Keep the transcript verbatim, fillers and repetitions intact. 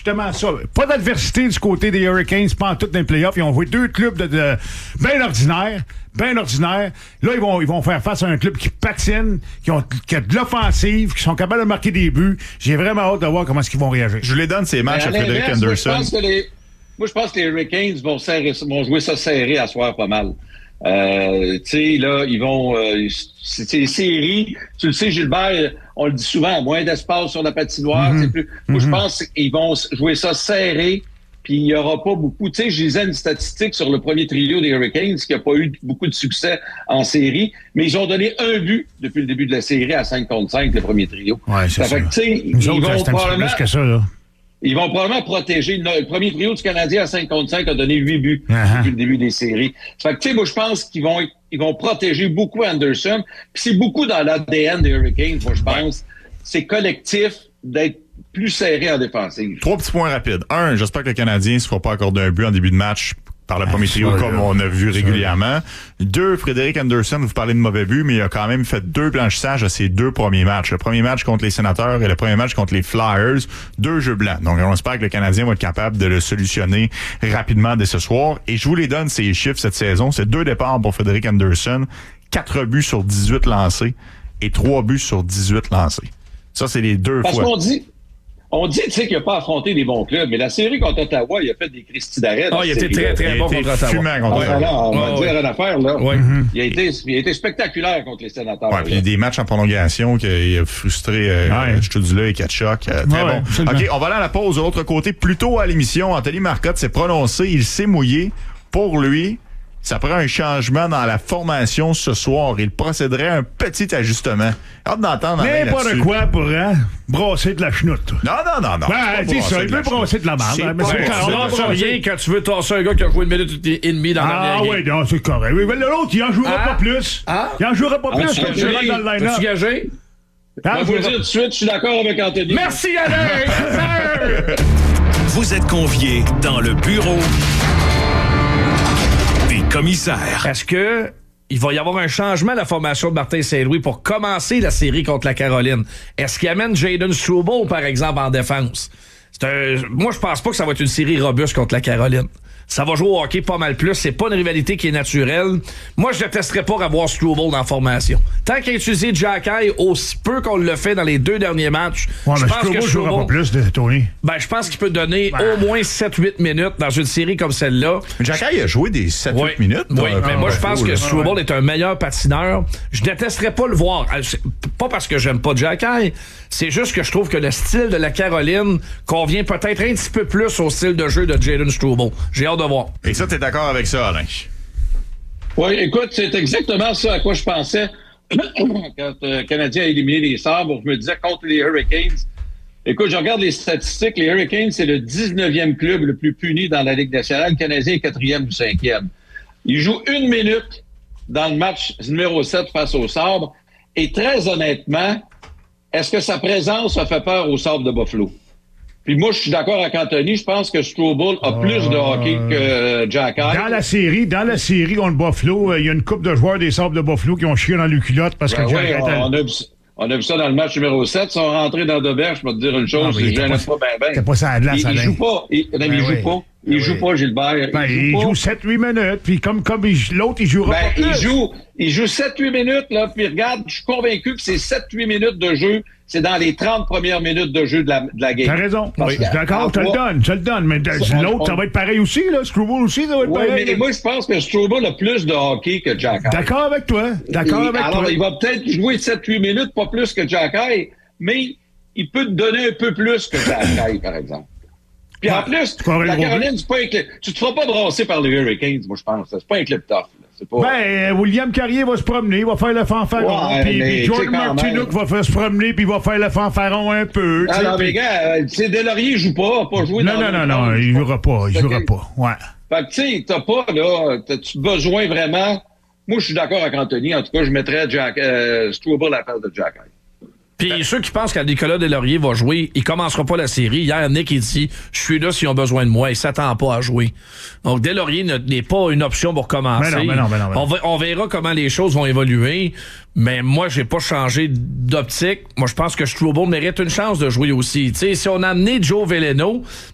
justement ça. Pas d'adversité du côté des Hurricanes, pas en tout dans les playoffs. Ils ont joué deux clubs de, de bien ordinaires, bien ordinaires. Là, ils vont, ils vont faire face à un club qui patine, qui, ont, qui a de l'offensive, qui sont capables de marquer des buts. J'ai vraiment hâte de voir comment est-ce qu'ils vont réagir. Je les donne ces matchs à Frederik Anderson. Moi, je pense que les, moi, je pense que les Hurricanes vont, serrer, vont jouer ça serré à soir pas mal. Euh, tu sais, là, ils vont... Euh, c'est les séries. Tu le sais, Gilbert, on le dit souvent, moins d'espace sur la patinoire. Mm-hmm. Plus, moi, mm-hmm. je pense qu'ils vont jouer ça serré, puis il n'y aura pas beaucoup... Tu sais, je lisais une statistique sur le premier trio des Hurricanes qui n'a pas eu beaucoup de succès en série, mais ils ont donné un but depuis le début de la série à cinq contre cinq, le premier trio. Ouais, c'est ça. Fait que, tu sais, ils autres, vont probablement... plus que ça, là. Ils vont probablement protéger. Le premier trio du Canadien à cinq contre cinq a donné huit buts uh-huh. depuis le début des séries. Fait que, tu sais, moi, je pense qu'ils vont, ils vont protéger beaucoup Anderson. Puis c'est beaucoup dans l'A D N des Hurricanes, moi, je pense. C'est collectif d'être plus serré en défensive. Trois petits points rapides. Un, j'espère que le Canadien ne se fera pas accorder un but en début de match par le premier trio, comme on a vu régulièrement. Deux, Frederik Anderson, vous parlez de mauvais but, mais il a quand même fait deux blanchissages à ses deux premiers matchs. Le premier match contre les Sénateurs et le premier match contre les Flyers. Deux jeux blancs. Donc, on espère que le Canadien va être capable de le solutionner rapidement dès ce soir. Et je vous les donne, ces chiffres cette saison. C'est deux départs pour Frederik Anderson, quatre buts sur dix-huit lancés et trois buts sur dix-huit lancés. Ça, c'est les deux Parce fois. Qu'on dit... On dit, tu sais, qu'il n'a pas affronté des bons clubs, mais la série contre Ottawa, il a fait des Christy d'arrêt. Ah, oh, il a été très, très bon contre Ottawa. Fumant contre Ottawa. Ah, alors, on va oh, dire ouais. une affaire, là. Ouais. Mm-hmm. Il, a été, il a été spectaculaire contre les Sénateurs. Ouais, puis des matchs en prolongation qui a frustré euh, ouais. Studula et Tkachuk. Euh, très ouais, bon. OK, on va aller à la pause de l'autre côté. Plus tôt à l'émission, Anthony Marcotte s'est prononcé, il s'est mouillé. Pour lui, ça prend un changement dans la formation ce soir. Il procéderait à un petit ajustement. Hâte d'entendre. N'importe quoi pour hein, brasser de la chenoute. Non, non, non, non. Ben, c'est ça, il peut brasser de la merde. Hein, mais c'est quand on brasser rien quand tu veux tasser un gars qui a joué une minute et demie dans la dernière game. Ah oui, non, c'est correct. Oui, mais l'autre, il en jouera ah, pas plus. Ah, il en jouera pas ah, plus que je rentre dans le line-up. T'as-tu gagé? Ah, je vais vous dire tout de suite, je suis d'accord avec Anthony. Merci, Alain! Vous êtes conviés dans le bureau des commissaires. Est-ce que il va y avoir un changement à la formation de Martin Saint-Louis pour commencer la série contre la Caroline? Est-ce qu'il amène Jayden Struble, par exemple, en défense? C'est un... Moi, je pense pas que ça va être une série robuste contre la Caroline. Ça va jouer au hockey pas mal plus. C'est pas une rivalité qui est naturelle. Moi, je détesterais pas avoir Struble dans la formation. Tant qu'il a utilisé Jacky aussi peu qu'on le fait dans les deux derniers matchs, ouais, je mais pense Struble que Struble jouera pas plus de Tony. Ben, je pense qu'il peut donner ben. au moins sept huit minutes dans une série comme celle-là. Jacky a joué des sept huit oui. minutes. Oui, mais ah, moi, je pense que Struble ouais. est un meilleur patineur. Je détesterais pas le voir. Pas parce que j'aime pas Jacky. C'est juste que je trouve que le style de la Caroline convient peut-être un petit peu plus au style de jeu de Jayden Struble. J'ai hâte de voir. Et ça, t'es d'accord avec ça, Alain? Oui, écoute, c'est exactement ça à quoi je pensais quand le euh, Canadien a éliminé les Sabres. Je me disais contre les Hurricanes. Écoute, je regarde les statistiques. Les Hurricanes, c'est le dix-neuvième club le plus puni dans la Ligue nationale. Le Canadien est quatrième ou cinquième. Ils jouent une minute dans le match numéro sept face aux Sabres. Et très honnêtement, est-ce que sa présence a fait peur aux Sabres de Buffalo? Puis moi, je suis d'accord avec Anthony. Je pense que Struble a plus euh, de hockey que euh, Jacky. Dans la série, dans la série contre Buffalo, il euh, y a une couple de joueurs des Sabres de Buffalo qui ont chié dans le culotte parce ben que oui, Jacky on, on, a vu, on a vu ça dans le match numéro sept. Ils sont rentrés dans deux berges. Je vais te dire une chose. Je n'aime pas bien bien. C'est pas ça à glace, il, il joue pas. Il, ben il oui. joue pas. Il ben joue oui. pas, Gilbert. Ben, il joue, joue sept huit minutes. Puis comme, comme il, l'autre, il jouera ben, pas plus. Il joue, il joue sept huit minutes. Là, puis regarde, je suis convaincu que ces sept huit minutes de jeu, c'est dans les trente premières minutes de jeu de la, de la game. T'as raison. Oui. D'accord, je te le donne. Je te le donne. Mais on, l'autre, on... ça va être pareil aussi. Là. Struble aussi, ça va être ouais, pareil. Mais moi, je pense que Struble a plus de hockey que Jacky. D'accord avec toi. D'accord Et, avec alors, toi. Il va peut-être jouer sept huit minutes, pas plus que Jacky, mais il peut te donner un peu plus que Jacky, par exemple. Puis en plus, la Caroline, c'est pas un clip. Tu te feras pas brasser par les Hurricanes, moi, je pense. C'est pas un clip tough. C'est pas... Ben, William Carrier va se promener, il va faire le fanfaron. Ouais, puis, puis Jordan Martinook va faire se promener, puis il va faire le fanfaron un peu. Ah non, mais pis... gars, tu sais, Delaurier joue pas, pas joué non, dans Non, non, non, non, il jouera pas, il jouera pas. Ouais. Fait que, tu sais, t'as pas, là, t'as-tu besoin vraiment. Moi, je suis d'accord avec Anthony. En tout cas, je mettrais Jack, euh, Struble à la place de Jacky. Puis ceux qui pensent que Nicolas Deslauriers va jouer, il commencera pas la série. Hier, Nick, il dit « Je suis là s'ils ont besoin de moi. » Il s'attend pas à jouer. Donc, Deslauriers n'est pas une option pour commencer. Mais non, mais non, mais non, mais non. On, va, on verra comment les choses vont évoluer. Mais moi, j'ai pas changé d'optique. Moi, je pense que Struble mérite une chance de jouer aussi. Tu sais, si on a amené Joe Veleno,